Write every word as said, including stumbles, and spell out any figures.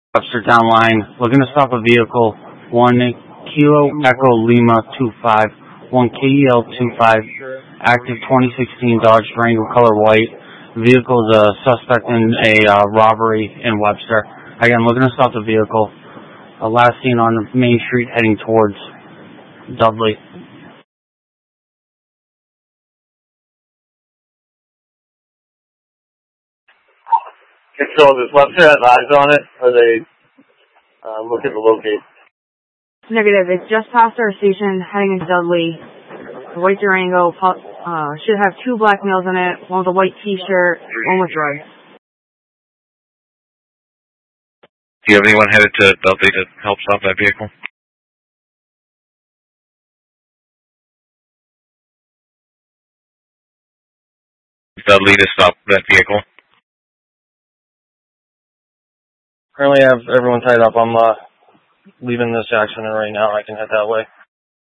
Webster downline, looking to stop a vehicle, one Kilo Echo Lima two five, one K E L two five, active twenty sixteen Dodge Durango color white. Vehicle is a suspect in a uh, robbery in Webster. Again, looking to stop the vehicle. Uh, last seen on Main Street heading towards Dudley. Control, does Webster have eyes on it? Or they uh, looking to locate? Negative. It's just past our station, heading into Dudley. The white Durango uh, should have two black males in it, one with a white T-shirt, one with drugs. Do you have anyone headed to Dudley to help stop that vehicle? Dudley to stop that vehicle? Currently I have everyone tied up. I'm uh, leaving this accident right now. I can head that way.